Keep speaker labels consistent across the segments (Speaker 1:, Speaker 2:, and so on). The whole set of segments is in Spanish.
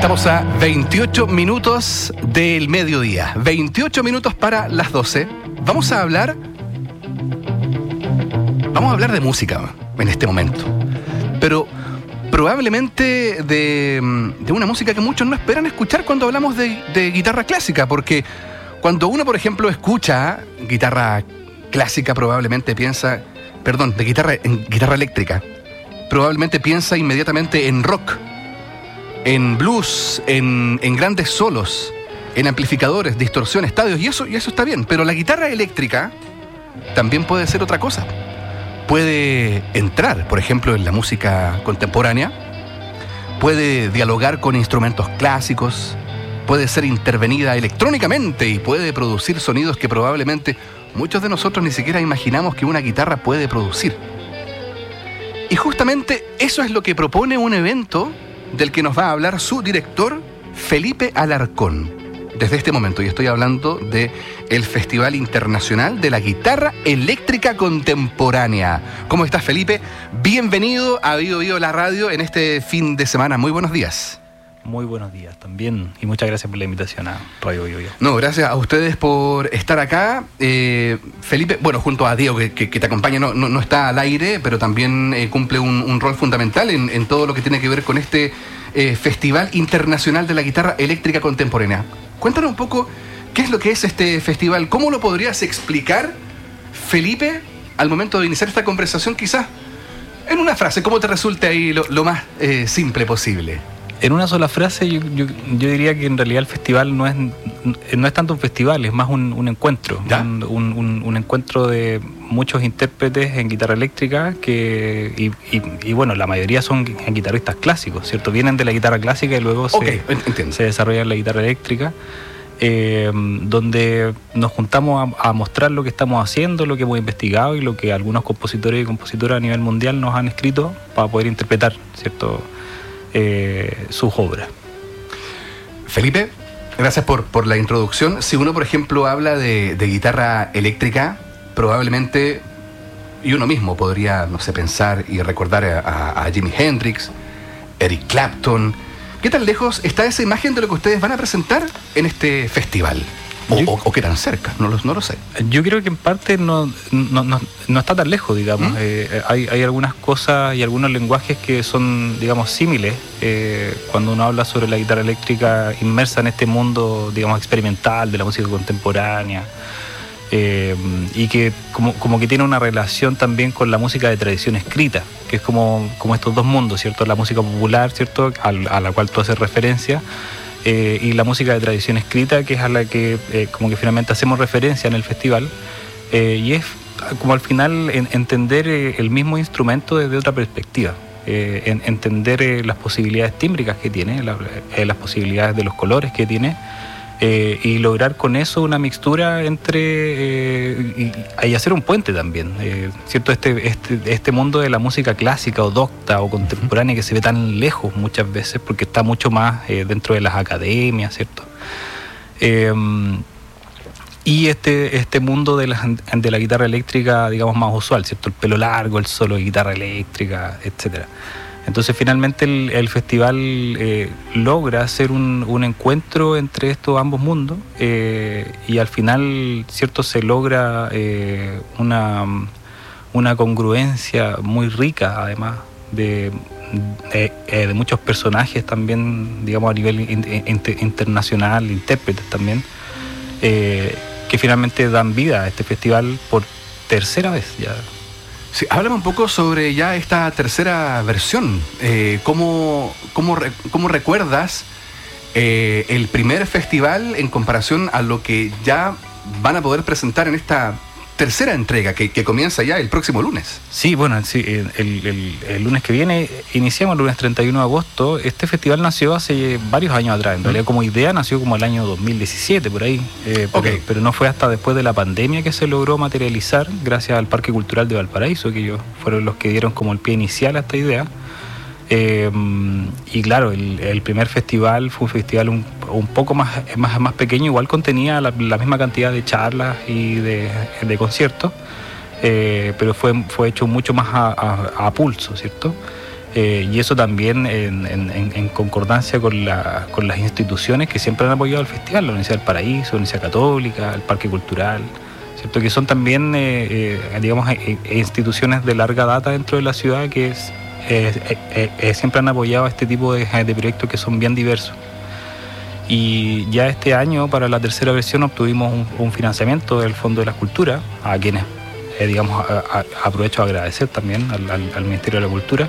Speaker 1: Estamos a 28 minutos del mediodía, 28 minutos para las 12. Vamos a hablar de música en este momento, pero probablemente de una música que muchos no esperan escuchar cuando hablamos de guitarra clásica, porque cuando uno, por ejemplo, escucha guitarra clásica, probablemente piensa, de guitarra eléctrica, probablemente piensa inmediatamente en rock, en blues, en grandes solos, en amplificadores, distorsión, estadios, y eso está bien. Pero la guitarra eléctrica también puede ser otra cosa. Puede entrar, por ejemplo, en la música contemporánea, puede dialogar con instrumentos clásicos, puede ser intervenida electrónicamente y puede producir sonidos que probablemente muchos de nosotros ni siquiera imaginamos que una guitarra puede producir. Y justamente eso es lo que propone un evento del que nos va a hablar su director, Felipe Alarcón, desde este momento. Y estoy hablando del Festival Internacional de la Guitarra Eléctrica Contemporánea. ¿Cómo estás, Felipe? Bienvenido a Vivo la Radio en este fin de semana. Muy buenos días.
Speaker 2: Muy buenos días también, y muchas gracias por la invitación a Radio Vivo.
Speaker 1: No, gracias a ustedes por estar acá. Felipe, junto a Diego, que te acompaña, no está al aire, pero también cumple un rol fundamental en todo lo que tiene que ver con este Festival Internacional de la Guitarra Eléctrica Contemporánea. Cuéntanos un poco qué es lo que es este festival. ¿Cómo lo podrías explicar, Felipe, al momento de iniciar esta conversación, quizás en una frase? ¿Cómo te resulte ahí lo más simple posible?
Speaker 2: En una sola frase, yo diría que en realidad el festival no es tanto un festival, es más un encuentro. Un encuentro de muchos intérpretes en guitarra eléctrica y la mayoría son guitarristas clásicos, ¿cierto? Vienen de la guitarra clásica y luego se desarrollan en la guitarra eléctrica, donde nos juntamos a mostrar lo que estamos haciendo, lo que hemos investigado y lo que algunos compositores y compositoras a nivel mundial nos han escrito para poder interpretar, ¿cierto?, sus obras.
Speaker 1: Felipe, gracias por la introducción. Si uno, por ejemplo, habla de guitarra eléctrica, probablemente, y uno mismo podría, pensar y recordar a Jimi Hendrix, Eric Clapton. ¿Qué tan lejos está esa imagen de lo que ustedes van a presentar en este festival? ¿O qué tan cerca? No lo sé.
Speaker 2: Yo creo que en parte no está tan lejos, digamos. Hay algunas cosas y algunos lenguajes que son, digamos, símiles cuando uno habla sobre la guitarra eléctrica inmersa en este mundo, digamos, experimental de la música contemporánea, y que como que tiene una relación también con la música de tradición escrita, que es como estos dos mundos, ¿cierto? La música popular, ¿cierto?, a la cual tú haces referencia, y la música de tradición escrita, que es a la que como que finalmente hacemos referencia en el festival, y es como al final entender el mismo instrumento desde otra perspectiva, entender las posibilidades tímbricas que tiene, las posibilidades de los colores que tiene, y lograr con eso una mixtura entre y hacer un puente también, ¿cierto? Este mundo de la música clásica o docta o contemporánea que se ve tan lejos muchas veces porque está mucho más dentro de las academias, ¿cierto? Y este mundo de la guitarra eléctrica, digamos, más usual, ¿cierto? El pelo largo, el solo de guitarra eléctrica, etcétera. Entonces finalmente el festival logra hacer un encuentro entre estos ambos mundos, y al final, ¿cierto?, se logra una congruencia muy rica, además de muchos personajes también, digamos, a nivel internacional, intérpretes también, que finalmente dan vida a este festival por tercera vez ya.
Speaker 1: Sí, háblame un poco sobre ya esta tercera versión. ¿Cómo recuerdas el primer festival en comparación a lo que ya van a poder presentar en esta tercera entrega que comienza ya el próximo lunes?
Speaker 2: Sí, el lunes que viene iniciamos, el lunes 31 de agosto. Este festival nació hace varios años atrás. En realidad, como idea, nació como el año 2017, por ahí. Pero no fue hasta después de la pandemia que se logró materializar, gracias al Parque Cultural de Valparaíso, que ellos fueron los que dieron como el pie inicial a esta idea. Y claro, el primer festival fue un festival un poco más pequeño, igual contenía la misma cantidad de charlas y de conciertos, pero fue hecho mucho más a pulso, ¿cierto? Y eso también en concordancia con las instituciones que siempre han apoyado el festival, la Universidad del Paraíso, la Universidad Católica, el Parque Cultural, ¿cierto? Que son también digamos instituciones de larga data dentro de la ciudad que siempre han apoyado este tipo de proyectos que son bien diversos. Y ya este año, para la tercera versión, obtuvimos un financiamiento del Fondo de la Cultura, a quienes digamos aprovecho a agradecer también al Ministerio de la Cultura.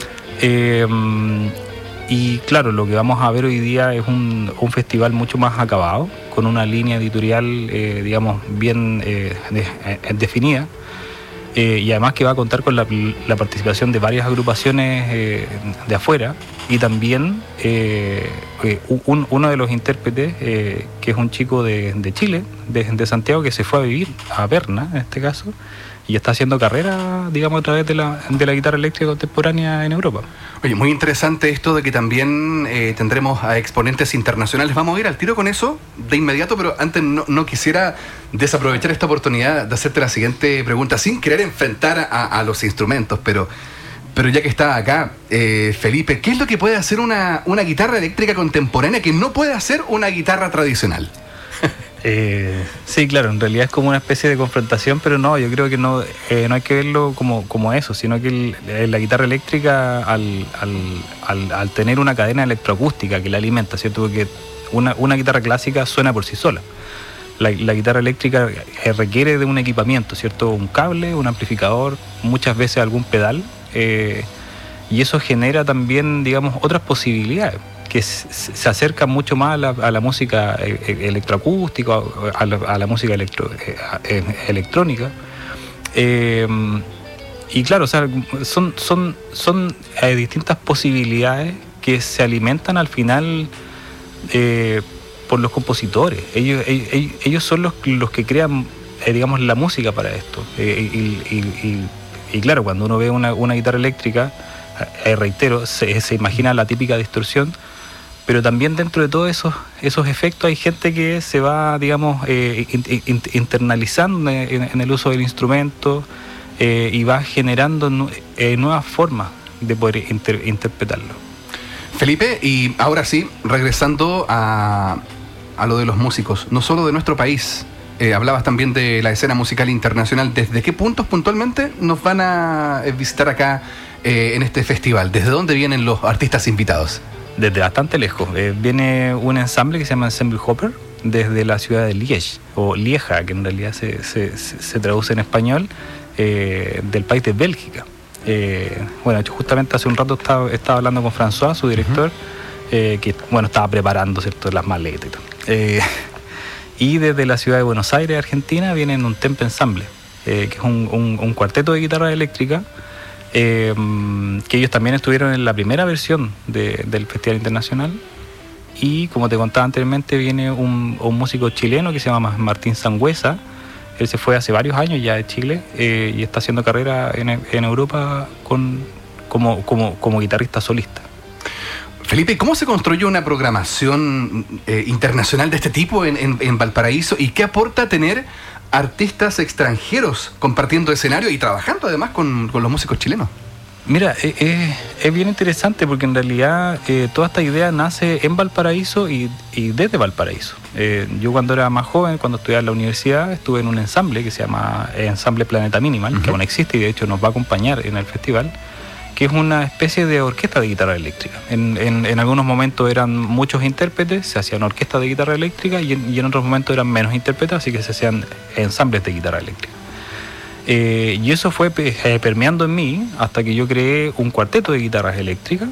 Speaker 2: Y claro, lo que vamos a ver hoy día es un festival mucho más acabado, con una línea editorial digamos bien definida, y además que va a contar con la participación de varias agrupaciones de afuera, y también uno de los intérpretes, que es un chico de Chile, de Santiago, que se fue a vivir a Berna en este caso, y está haciendo carrera, digamos, a través de la guitarra eléctrica contemporánea en Europa.
Speaker 1: Oye, muy interesante esto de que también tendremos a exponentes internacionales. Vamos a ir al tiro con eso de inmediato, pero antes no quisiera desaprovechar esta oportunidad de hacerte la siguiente pregunta, sin querer enfrentar a los instrumentos, pero ya que está acá, Felipe, ¿qué es lo que puede hacer una guitarra eléctrica contemporánea que no puede hacer una guitarra tradicional?
Speaker 2: Sí, claro, en realidad es como una especie de confrontación, pero no, yo creo que no hay que verlo como eso, sino que la guitarra eléctrica al tener una cadena electroacústica que la alimenta, ¿cierto? Porque una guitarra clásica suena por sí sola. La guitarra eléctrica requiere de un equipamiento, ¿cierto? Un cable, un amplificador, muchas veces algún pedal, y eso genera también, digamos, otras posibilidades que se acercan mucho más a la música electroacústica, a la música electrónica. Y claro, o sea, son distintas posibilidades que se alimentan al final por los compositores. Ellos son los que crean, digamos, la música para esto. Y claro, cuando uno ve una guitarra eléctrica, reitero, se imagina la típica distorsión, pero también dentro de todos esos efectos hay gente que se va, digamos, internalizando en el uso del instrumento, y va generando nuevas formas de poder interpretarlo.
Speaker 1: Felipe, y ahora sí, regresando a lo de los músicos, no solo de nuestro país, hablabas también de la escena musical internacional. ¿Desde qué puntos puntualmente nos van a visitar acá en este festival? ¿Desde dónde vienen los artistas invitados?
Speaker 2: Desde bastante lejos. Viene un ensamble que se llama Ensemble Hopper, desde la ciudad de Liege, o Lieja, que en realidad se traduce en español, del país de Bélgica. Bueno, justamente hace un rato estaba hablando con François, su director, que bueno, estaba preparando, ¿cierto?, las maletas y todo. Y desde la ciudad de Buenos Aires, Argentina, vienen un Temp Ensemble, que es un cuarteto de guitarra eléctrica, que ellos también estuvieron en la primera versión del Festival Internacional. Y como te contaba anteriormente, viene un músico chileno que se llama Martín Sangüesa. Él se fue hace varios años ya de Chile, y está haciendo carrera en Europa como guitarrista solista.
Speaker 1: Felipe, ¿cómo se construye una programación internacional de este tipo en Valparaíso? ¿Y qué aporta tener artistas extranjeros compartiendo escenario y trabajando además con los músicos chilenos?
Speaker 2: Mira, es bien interesante porque en realidad toda esta idea nace en Valparaíso y desde Valparaíso. Yo cuando era más joven, cuando estudiaba en la universidad, estuve en un ensamble que se llama Ensamble Planeta Minimal, que aún existe y de hecho nos va a acompañar en el festival, que es una especie de orquesta de guitarra eléctrica. En algunos momentos eran muchos intérpretes, se hacían orquestas de guitarra eléctrica, y en otros momentos eran menos intérpretes, así que se hacían ensambles de guitarra eléctrica. Y eso fue permeando en mí hasta que yo creé un cuarteto de guitarras eléctricas.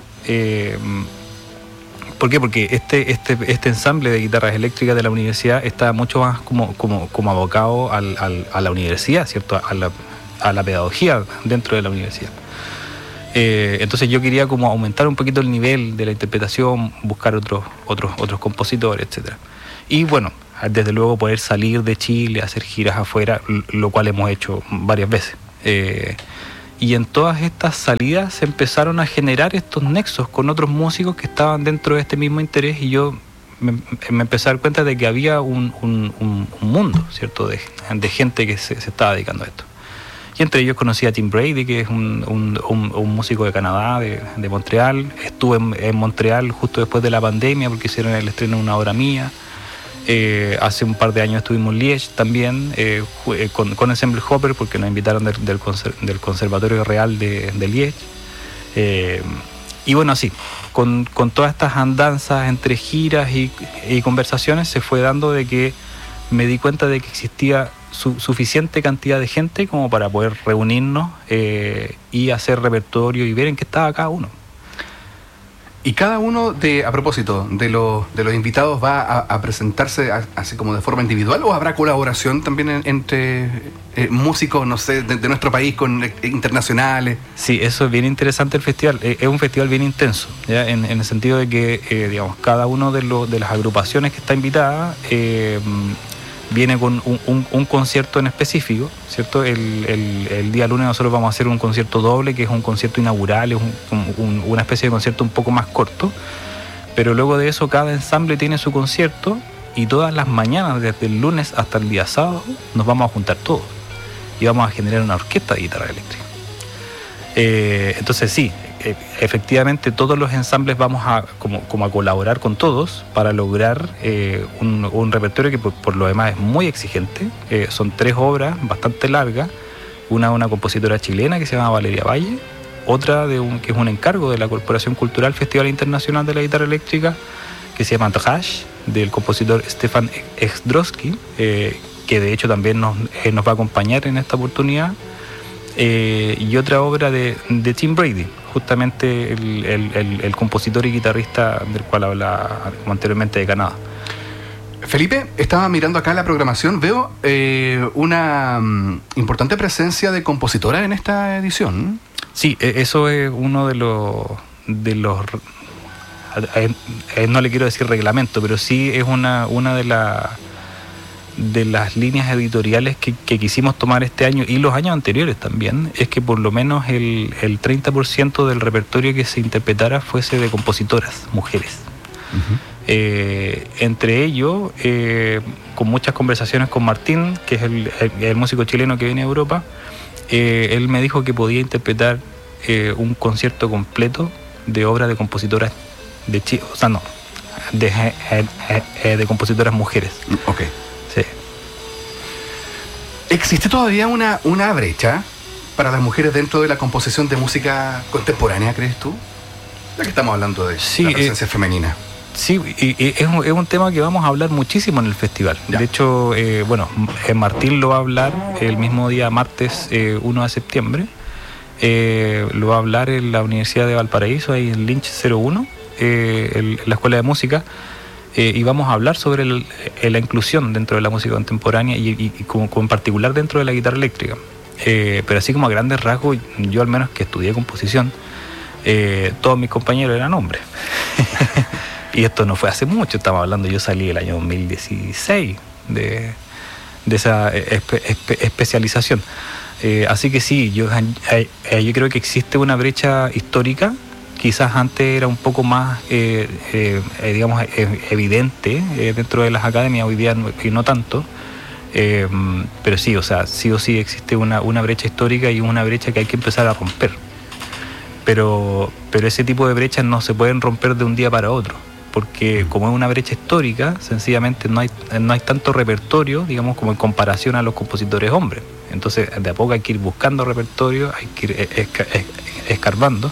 Speaker 2: ¿Por qué? Porque este ensamble de guitarras eléctricas de la universidad está mucho más como abocado a la universidad, ¿cierto? A la pedagogía dentro de la universidad. Entonces yo quería como aumentar un poquito el nivel de la interpretación, buscar otros compositores, etcétera. Y bueno, desde luego poder salir de Chile, hacer giras afuera, lo cual hemos hecho varias veces. Y en todas estas salidas se empezaron a generar estos nexos con otros músicos que estaban dentro de este mismo interés, y yo me empecé a dar cuenta de que había un mundo, ¿cierto?, de gente que se estaba dedicando a esto. Y entre ellos conocí a Tim Brady, que es un músico de Canadá, de Montreal. Estuve en Montreal justo después de la pandemia porque hicieron el estreno de una obra mía. Hace un par de años estuvimos en Liège también, con Ensemble Hopper, porque nos invitaron del Conservatorio Real de Liège. Y bueno, así, con todas estas andanzas entre giras y conversaciones, se fue dando de que me di cuenta de que existía suficiente cantidad de gente como para poder reunirnos y hacer repertorio y ver en qué estaba cada uno.
Speaker 1: Y cada uno, a propósito, de los invitados va a presentarse así como de forma individual, o habrá colaboración también entre músicos, no sé, de nuestro país con internacionales.
Speaker 2: Sí, eso es bien interesante el festival. Es un festival bien intenso, ¿ya? En el sentido de que, digamos, cada uno de las agrupaciones que está invitada viene con un concierto en específico, ¿cierto? El día lunes nosotros vamos a hacer un concierto doble, que es un concierto inaugural, es una especie de concierto un poco más corto, pero luego de eso cada ensamble tiene su concierto y todas las mañanas, desde el lunes hasta el día sábado, nos vamos a juntar todos y vamos a generar una orquesta de guitarra eléctrica. Entonces sí, efectivamente todos los ensambles vamos a como a colaborar con todos para lograr un repertorio que por lo demás es muy exigente. Son 3 obras bastante largas, una compositora chilena que se llama Valeria Valle, otra que es un encargo de la Corporación Cultural Festival Internacional de la Guitarra Eléctrica, que se llama Antohage, del compositor Stefan Exdrosky, que de hecho también nos va a acompañar en esta oportunidad. Y otra obra de Tim Brady, justamente el compositor y guitarrista del cual hablaba anteriormente, de Canadá.
Speaker 1: Felipe, estaba mirando acá la programación, veo una importante presencia de compositoras en esta edición.
Speaker 2: Sí, eso es uno de los no le quiero decir reglamento, pero sí es una de las líneas editoriales que quisimos tomar este año y los años anteriores también, es que por lo menos el 30% del repertorio que se interpretara fuese de compositoras, mujeres. Uh-huh. Entre ellos, con muchas conversaciones con Martín, que es el músico chileno que viene a Europa, él me dijo que podía interpretar un concierto completo de obras de compositoras de Chile, o sea, no, de compositoras mujeres.
Speaker 1: Okay.
Speaker 2: Sí.
Speaker 1: ¿Existe todavía una brecha para las mujeres dentro de la composición de música contemporánea, crees tú? Ya que estamos hablando de la presencia femenina.
Speaker 2: Sí, y es un tema que vamos a hablar muchísimo en el festival. Ya. De hecho, Martín lo va a hablar el mismo día, martes 1 de septiembre. Lo va a hablar en la Universidad de Valparaíso, ahí en Lynch 01, la Escuela de Música. Y vamos a hablar sobre la inclusión dentro de la música contemporánea y como en particular dentro de la guitarra eléctrica. Pero así como a grandes rasgos, yo al menos que estudié composición, todos mis compañeros eran hombres. Y esto no fue hace mucho, estamos hablando, yo salí el año 2016 de esa especialización. Así que sí, yo creo que existe una brecha histórica. Quizás antes era un poco más, digamos, evidente dentro de las academias, hoy día no tanto. Pero sí, o sea, sí o sí existe una brecha histórica y una brecha que hay que empezar a romper. Pero ese tipo de brechas no se pueden romper de un día para otro, porque como es una brecha histórica, sencillamente no hay tanto repertorio, digamos, como en comparación a los compositores hombres. Entonces, de a poco hay que ir buscando repertorio, hay que ir escarbando.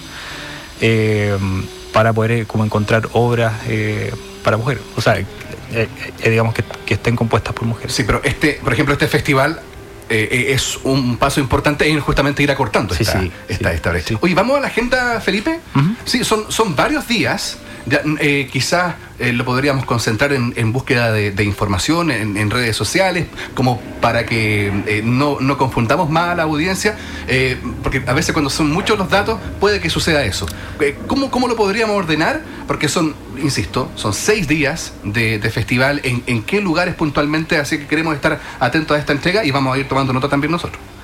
Speaker 2: Para poder como encontrar obras para mujeres, o sea, digamos que estén compuestas por mujeres.
Speaker 1: Sí, pero por ejemplo, este festival es un paso importante en justamente ir acortando esta brecha. Sí. Oye, ¿vamos a la agenda, Felipe? Uh-huh. Sí, son varios días. Ya, quizás lo podríamos concentrar en búsqueda de información en redes sociales, como para que no confundamos más a la audiencia, porque a veces cuando son muchos los datos puede que suceda eso. ¿Cómo lo podríamos ordenar? Porque son 6 días de festival. ¿En qué lugares puntualmente? Así que queremos estar atentos a esta entrega y vamos a ir tomando nota también nosotros.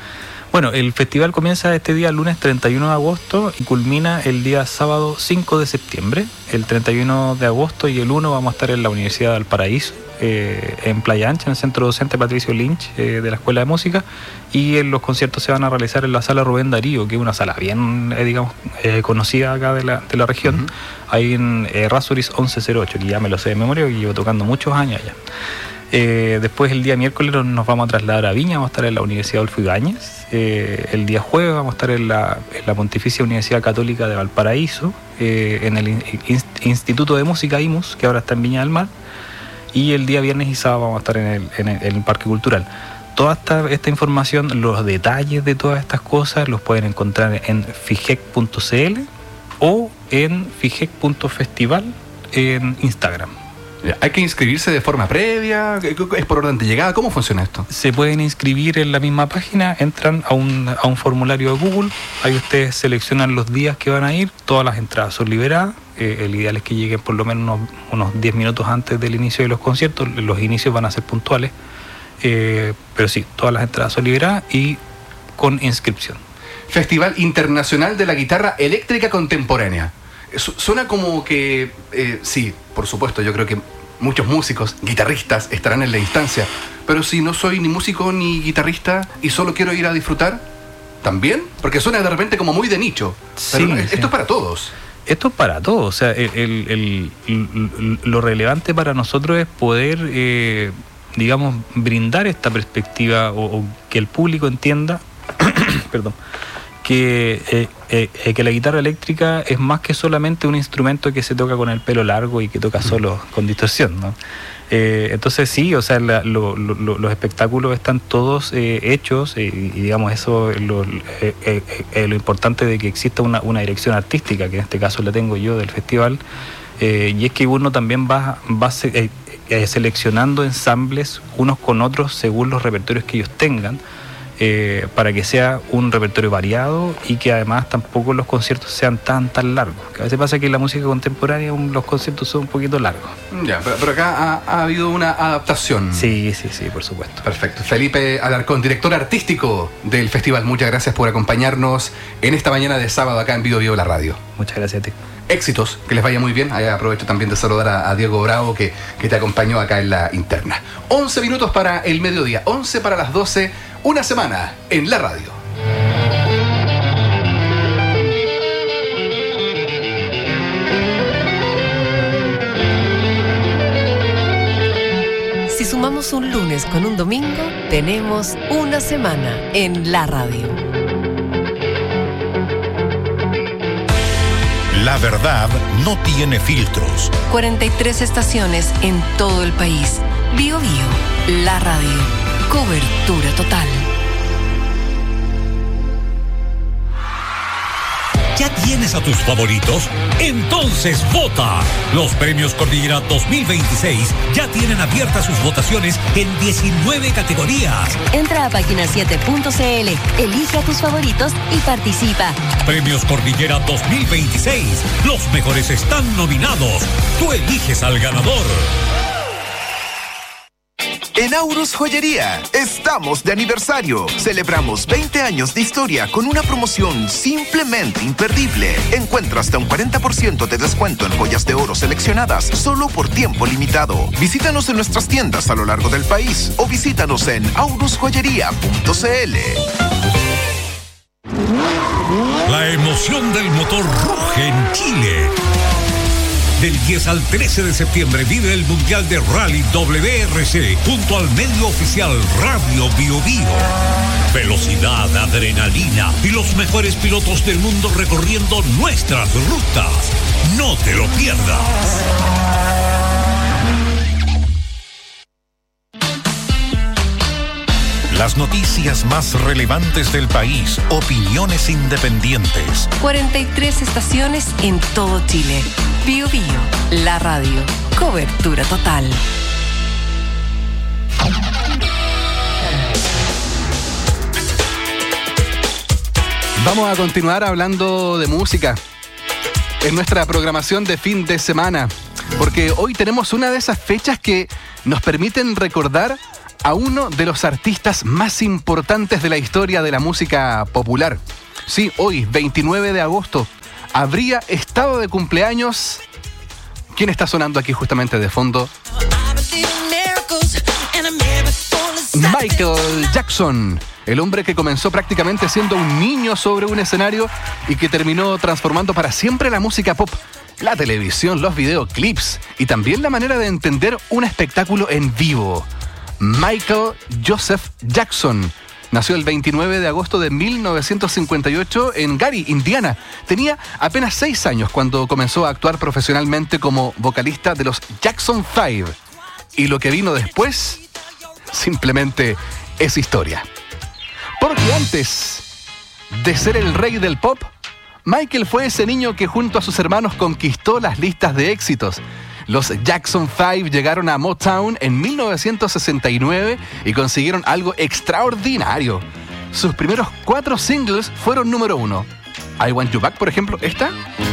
Speaker 2: Bueno, el festival comienza este día, lunes 31 de agosto, y culmina el día sábado 5 de septiembre. El 31 de agosto y el 1 vamos a estar en la Universidad de Valparaíso, en Playa Ancha, en el Centro Docente Patricio Lynch, de la Escuela de Música, y los conciertos se van a realizar en la Sala Rubén Darío, que es una sala bien, conocida acá de la región, ahí en Rasuris 1108, que ya me lo sé de memoria, que llevo tocando muchos años allá. Después el día miércoles nos vamos a trasladar a Viña, vamos a estar en la Universidad Adolfo Ibáñez. El día jueves vamos a estar en la Pontificia Universidad Católica de Valparaíso, en el Instituto de Música IMUS, que ahora está en Viña del Mar. Y el día viernes y sábado vamos a estar en el Parque Cultural. Toda esta información, los detalles de todas estas cosas los pueden encontrar en fijec.cl o en fijec.festival en Instagram.
Speaker 1: ¿Hay que inscribirse de forma previa? ¿Es por orden de llegada? ¿Cómo funciona esto?
Speaker 2: Se pueden inscribir en la misma página, entran a un formulario de Google, ahí ustedes seleccionan los días que van a ir, todas las entradas son liberadas, el ideal es que lleguen por lo menos unos 10 minutos antes del inicio de los conciertos, los inicios van a ser puntuales, pero sí, todas las entradas son liberadas y con inscripción.
Speaker 1: Festival Internacional de la Guitarra Eléctrica Contemporánea. Suena como que, sí, por supuesto, yo creo que muchos músicos, guitarristas estarán en la instancia, pero si no soy ni músico ni guitarrista y solo quiero ir a disfrutar, ¿también? Porque suena de repente como muy de nicho.
Speaker 2: Sí,
Speaker 1: pero esto es para todos.
Speaker 2: Esto es para todos, o sea, lo relevante para nosotros es poder, brindar esta perspectiva o que el público entienda, perdón, que la guitarra eléctrica es más que solamente un instrumento que se toca con el pelo largo y que toca solo con distorsión, ¿no? Entonces sí, o sea, los espectáculos están todos hechos y digamos eso es lo importante de que exista una dirección artística, que en este caso la tengo yo del festival, y es que uno también va seleccionando ensambles unos con otros según los repertorios que ellos tengan, para que sea un repertorio variado y que además tampoco los conciertos sean tan largos. Que a veces pasa que en la música contemporánea los conciertos son un poquito largos.
Speaker 1: Ya, pero acá ha habido una adaptación.
Speaker 2: Sí, por supuesto.
Speaker 1: Perfecto. Felipe Alarcón, director artístico del festival, muchas gracias por acompañarnos en esta mañana de sábado acá en Vivo Vivo la radio.
Speaker 2: Muchas gracias a ti.
Speaker 1: Éxitos, que les vaya muy bien. Ahí aprovecho también de saludar a Diego Bravo que te acompañó acá en la interna. 11 minutos para el mediodía, 11 para las 12, una semana en la radio.
Speaker 3: Si sumamos un lunes con un domingo, tenemos una semana en la radio.
Speaker 4: La verdad no tiene filtros.
Speaker 3: 43 estaciones en todo el país. Bio Bio, la radio. Cobertura total.
Speaker 4: ¿Ya tienes a tus favoritos? Entonces vota. Los premios Cordillera 2026 ya tienen abiertas sus votaciones en 19 categorías.
Speaker 5: Entra a página7.cl, elige a tus favoritos y participa.
Speaker 4: Premios Cordillera 2026. Los mejores están nominados. Tú eliges al ganador.
Speaker 6: En Aurus Joyería estamos de aniversario. Celebramos 20 años de historia con una promoción simplemente imperdible. Encuentra hasta un 40% de descuento en joyas de oro seleccionadas solo por tiempo limitado. Visítanos en nuestras tiendas a lo largo del país o visítanos en aurusjoyería.cl.
Speaker 4: La emoción del motor ruge en Chile. Del 10 al 13 de septiembre vive el Mundial de Rally WRC junto al medio oficial Radio Bio Bio. Velocidad, adrenalina y los mejores pilotos del mundo recorriendo nuestras rutas. No te lo pierdas. Las noticias más relevantes del país, opiniones independientes.
Speaker 3: 43 estaciones en todo Chile. Bio Bio, la radio. Cobertura total.
Speaker 1: Vamos a continuar hablando de música en nuestra programación de fin de semana, porque hoy tenemos una de esas fechas que nos permiten recordar a uno de los artistas más importantes de la historia de la música popular. Sí, hoy, 29 de agosto, habría estado de cumpleaños. ¿Quién está sonando aquí justamente de fondo? Michael Jackson, el hombre que comenzó prácticamente siendo un niño sobre un escenario y que terminó transformando para siempre la música pop, la televisión, los videoclips y también la manera de entender un espectáculo en vivo. Michael Joseph Jackson nació el 29 de agosto de 1958 en Gary, Indiana. Tenía apenas 6 años cuando comenzó a actuar profesionalmente como vocalista de los Jackson 5. Y lo que vino después simplemente es historia. Porque antes de ser el rey del pop, Michael fue ese niño que junto a sus hermanos conquistó las listas de éxitos. Los Jackson 5 llegaron a Motown en 1969 y consiguieron algo extraordinario. Sus primeros 4 singles fueron número 1. I Want You Back, por ejemplo, esta.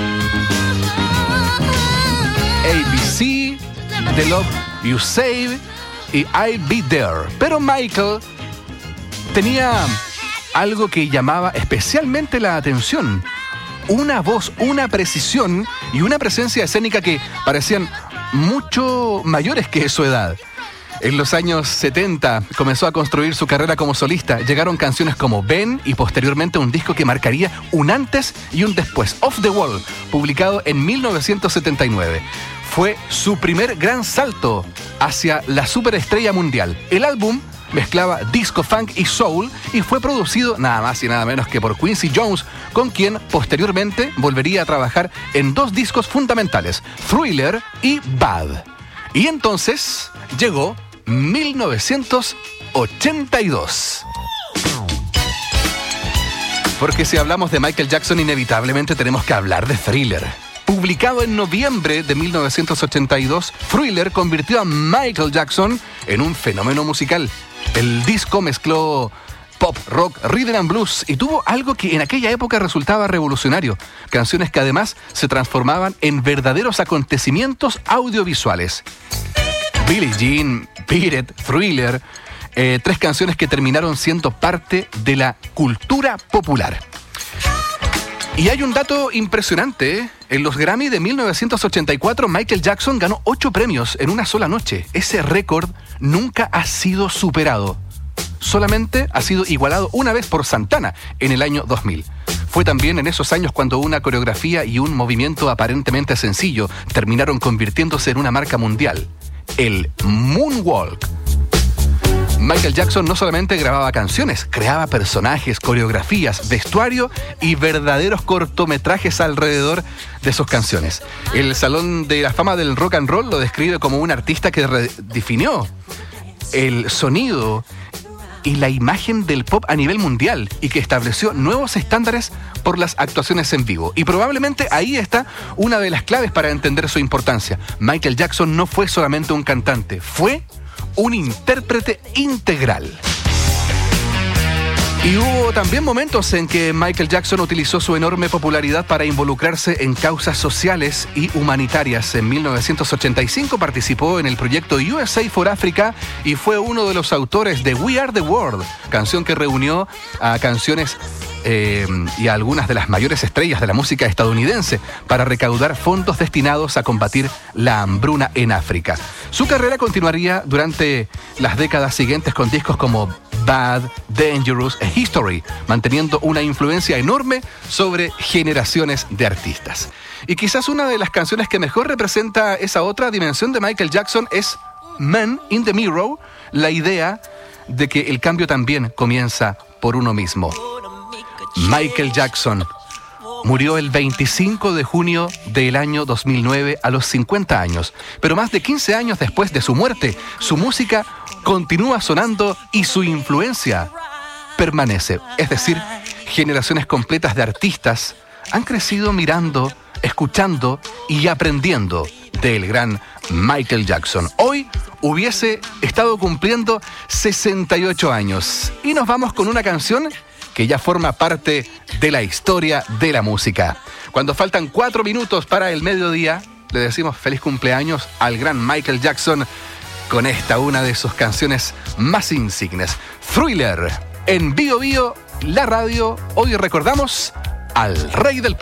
Speaker 1: ABC, The Love You Save y I'll Be There. Pero Michael tenía algo que llamaba especialmente la atención. Una voz, una precisión y una presencia escénica que parecían mucho mayores que su edad. En los años 70 comenzó a construir su carrera como solista. Llegaron canciones como Ben y posteriormente un disco que marcaría un antes y un después, Off the Wall, publicado en 1979. Fue su primer gran salto hacia la superestrella mundial. El álbum mezclaba disco, funk y soul y fue producido nada más y nada menos que por Quincy Jones, con quien posteriormente volvería a trabajar en 2 discos fundamentales, Thriller y Bad. Y entonces llegó 1982. Porque si hablamos de Michael Jackson, inevitablemente tenemos que hablar de Thriller. Publicado en noviembre de 1982, Thriller convirtió a Michael Jackson en un fenómeno musical. El disco mezcló pop, rock, rhythm and blues y tuvo algo que en aquella época resultaba revolucionario. Canciones que además se transformaban en verdaderos acontecimientos audiovisuales. Billie Jean, Beat It, Thriller, 3 canciones que terminaron siendo parte de la cultura popular. Y hay un dato impresionante, ¿eh? En los Grammy de 1984, Michael Jackson ganó 8 premios en una sola noche. Ese récord nunca ha sido superado. Solamente ha sido igualado una vez por Santana en el año 2000. Fue también en esos años cuando una coreografía y un movimiento aparentemente sencillo terminaron convirtiéndose en una marca mundial. El Moonwalk. Michael Jackson no solamente grababa canciones, creaba personajes, coreografías, vestuario y verdaderos cortometrajes alrededor de sus canciones. El Salón de la Fama del Rock and Roll lo describe como un artista que redefinió el sonido y la imagen del pop a nivel mundial y que estableció nuevos estándares por las actuaciones en vivo. Y probablemente ahí está una de las claves para entender su importancia. Michael Jackson no fue solamente un cantante, fue un intérprete integral. Y hubo también momentos en que Michael Jackson utilizó su enorme popularidad para involucrarse en causas sociales y humanitarias. En 1985 participó en el proyecto USA for Africa y fue uno de los autores de We Are the World, canción que reunió a canciones y a algunas de las mayores estrellas de la música estadounidense para recaudar fondos destinados a combatir la hambruna en África. Su carrera continuaría durante las décadas siguientes con discos como Bad, Dangerous e History, manteniendo una influencia enorme sobre generaciones de artistas. Y quizás una de las canciones que mejor representa esa otra dimensión de Michael Jackson es Man in the Mirror, la idea de que el cambio también comienza por uno mismo. Michael Jackson murió el 25 de junio del año 2009 a los 50 años, pero más de 15 años después de su muerte, su música continúa sonando y su influencia permanece. Es decir, generaciones completas de artistas han crecido mirando, escuchando y aprendiendo del gran Michael Jackson. Hoy hubiese estado cumpliendo 68 años. Y nos vamos con una canción que ya forma parte de la historia de la música. Cuando faltan 4 minutos para el mediodía, le decimos feliz cumpleaños al gran Michael Jackson con esta, una de sus canciones más insignes. Thriller, en Bio Bio, la radio. Hoy recordamos al rey del pop.